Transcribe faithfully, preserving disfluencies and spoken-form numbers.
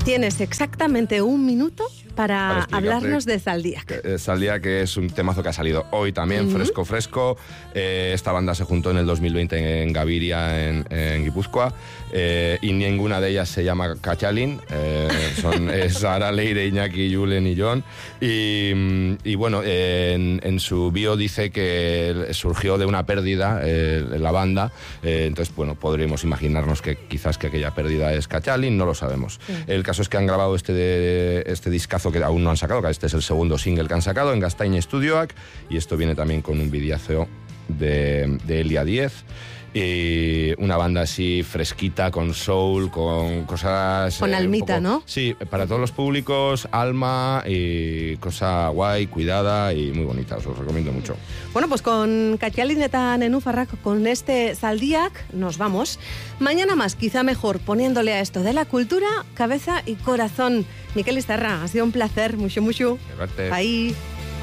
Tienes exactamente un minuto para, para hablarnos de Zaldiak. Que, Zaldiak, que es un temazo que ha salido hoy también, uh-huh. fresco, fresco. Eh, esta banda se juntó en el dos mil veinte en Gaviria, en, en Guipúzcoa, eh, y ninguna de ellas se llama Kachalin. Eh, son es Sara, Leire, Iñaki, Julen y John. Y, y bueno, eh, en, en su bio dice que surgió de una pérdida eh, la banda. Eh, entonces, bueno, podríamos imaginarnos que quizás que aquella pérdida es Kachalin, no lo sabemos. Uh-huh. El caso es que han grabado este, de, este discazo que aún no han sacado, que este es el segundo single que han sacado en Gastaiz Studioak, y esto viene también con un videazo de, de Elia Diez, y una banda así fresquita, con soul, con cosas... Con eh, almita, poco, ¿no? Sí, para todos los públicos, alma y cosa guay, cuidada y muy bonita, os lo recomiendo mucho. Bueno, pues con Kachalin eta Nenufarrak, con este Zaldiak, nos vamos. Mañana más, quizá mejor, poniéndole a esto de la cultura cabeza y corazón. Miquel Iztarra, ha sido un placer, mucho, mucho. Gracias. Ahí.